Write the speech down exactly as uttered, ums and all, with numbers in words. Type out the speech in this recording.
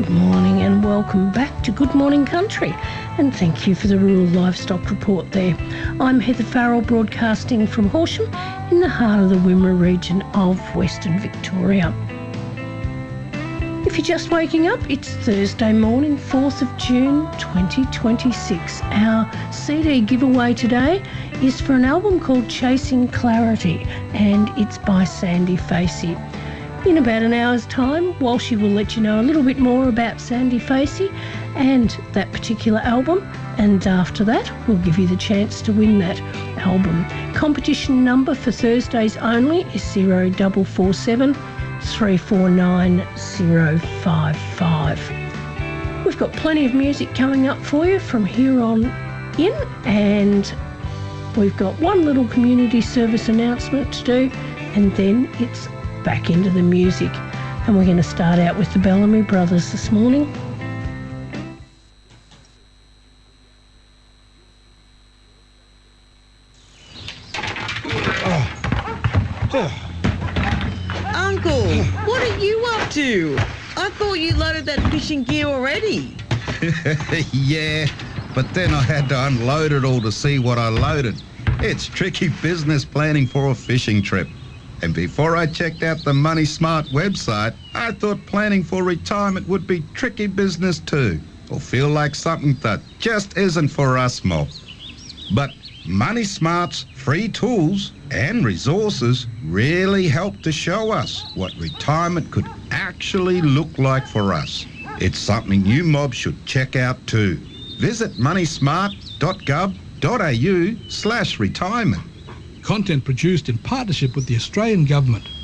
Good morning and welcome back to Good Morning Country, and thank you for the Rural Livestock Report there. I'm Heather Farrell, broadcasting from Horsham in the heart of the Wimmera region of Western Victoria. If you're just waking up, it's Thursday morning, fourth of June twenty twenty-six. Our C D giveaway today is for an album called Chasing Clarity, and it's by Sandy Facey. In about an hour's time, Walshy will let you know a little bit more about Sandy Facey and that particular album, and after that we'll give you the chance to win that album. Competition number for Thursdays only is zero four four seven, three four nine, zero five five. We've got plenty of music coming up for you from here on in, and we've got one little community service announcement to do, and then it's back into the music. And we're going to start out with the Bellamy Brothers this morning. Oh. Oh. Uncle, what are you up to? I thought you loaded that fishing gear already. Yeah, but then I had to unload it all to see what I loaded. It's tricky business planning for a fishing trip. And before I checked out the Money Smart website, I thought planning for retirement would be tricky business too, or feel like something that just isn't for us mob. But Money Smart's free tools and resources really help to show us what retirement could actually look like for us. It's something you mob should check out too. Visit moneysmart dot gov dot a u slash retirement. Content produced in partnership with the Australian Government.